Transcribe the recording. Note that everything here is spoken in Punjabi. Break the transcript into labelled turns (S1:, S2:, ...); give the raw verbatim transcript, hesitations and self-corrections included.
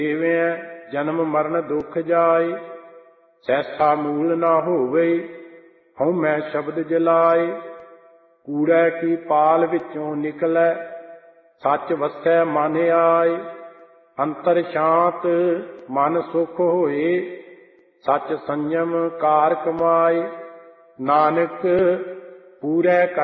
S1: ਦੇਵਿਐ ਜਨਮ ਮਰਨ ਦੁਖ ਜਾਏ। ਸੈਸਾ ਮੂਲ ਨਾ ਹੋਵੇ ਹਉ ਮੈਂ ਸ਼ਬਦ ਜਲਾਏ। ਕੂੜੈ ਕੀ ਪਾਲ ਵਿੱਚੋਂ ਨਿਕਲੈ ਸੱਚ ਵਸੈ ਮਨ ਆਏ। ਅੰਤਰ ਸ਼ਾਂਤ ਮਨ ਸੁਖ ਹੋਏ ਸੱਚ ਸੰਜਮ ਕਾਰ ਕਮਾਏ। ਨਾਨਕ ਪੂਰੈ